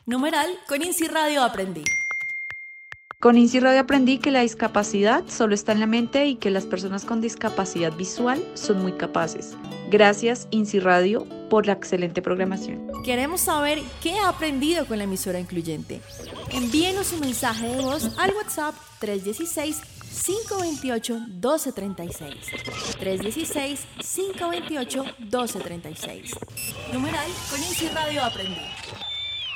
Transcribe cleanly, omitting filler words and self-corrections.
Numeral con INSI Radio aprendí. Con INSI Radio aprendí que la discapacidad solo está en la mente y que las personas con discapacidad visual son muy capaces. Gracias, INSI Radio, por la excelente programación. Queremos saber qué ha aprendido con la emisora incluyente. Envíenos un mensaje de voz al WhatsApp 316-528-1236. 316-528-1236. Numeral con INSI Radio aprendí.